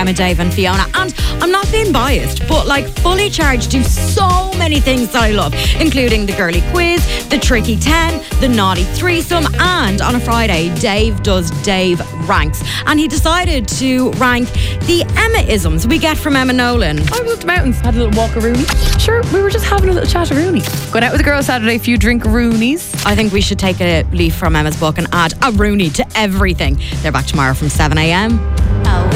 Emma, Dave and Fiona. And I'm not being biased, but like Fully Charged do so many things that I love, including the girly quiz, the tricky 10, the naughty threesome, and on a Friday, Dave does Dave Ranks. And he decided to rank the Emma-isms we get from Emma Nolan. I was up the mountains, had a little walk Rooney. Sure, we were just having a little chat of Rooney. Going out with the girls Saturday, a few drink Roonies. I think we should take a leaf from Emma's book and add a Rooney to everything. They're back tomorrow from 7 a.m.